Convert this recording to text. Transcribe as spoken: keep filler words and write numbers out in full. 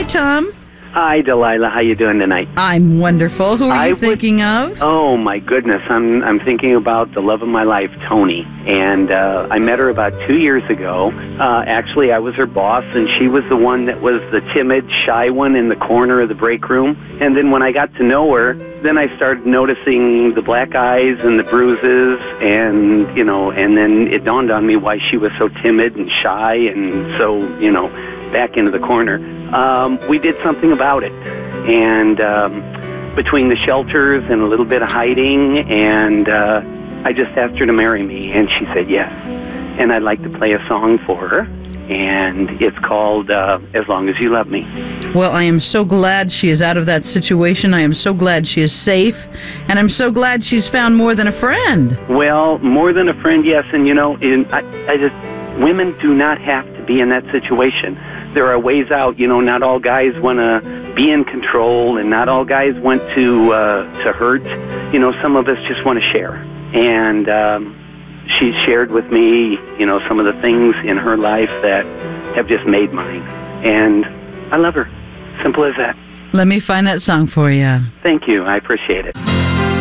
Tom. Hi, Delilah. How you doing tonight? I'm wonderful. Who are I you would- thinking of? Oh my goodness, I'm I'm thinking about the love of my life, Tony, and uh, I met her about two years ago. Uh, actually, I was her boss, and she was the one that was the timid, shy one in the corner of the break room. And then when I got to know her, then I started noticing the black eyes and the bruises, and you know, and then it dawned on me why she was so timid and shy and so you know, back into the corner. Um, we did something about it, and um, between the shelters and a little bit of hiding, and uh, I just asked her to marry me, and she said yes. And I'd like to play a song for her, and it's called uh, As Long As You Love Me. Well, I am so glad she is out of that situation. I am so glad she is safe, and I'm so glad she's found more than a friend. Well, more than a friend, yes, and you know, in, I, I just, women do not have to be in that situation. There are ways out. You know, not all guys want to be in control, and not all guys want to uh, to hurt. You know, some of us just want to share. And um, she shared with me, you know, some of the things in her life that have just made mine. And I love her. Simple as that. Let me find that song for you. Thank you. I appreciate it.